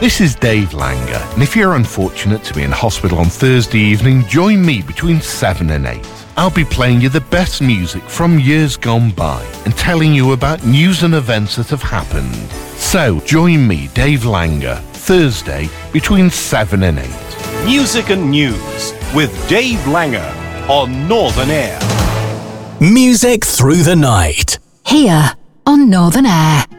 This is Dave Langer, and if you're unfortunate to be in hospital on Thursday evening, join me between 7 and 8. I'll be playing you the best music from years gone by and telling you about news and events that have happened. So, join me, Dave Langer, Thursday between 7 and 8. Music and News with Dave Langer on Northern Air. Music through the night. Here on Northern Air.